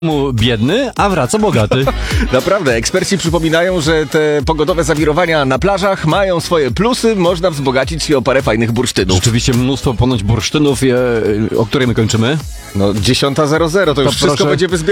mu biedny, a wraca bogaty. Naprawdę, eksperci przypominają, że te pogodowe zawirowania na plażach mają swoje plusy, można wzbogacić się o parę fajnych bursztynów. Rzeczywiście mnóstwo ponoć bursztynów, o której my kończymy. No 10:00 to już wszystko proszę. będzie wyzbierane.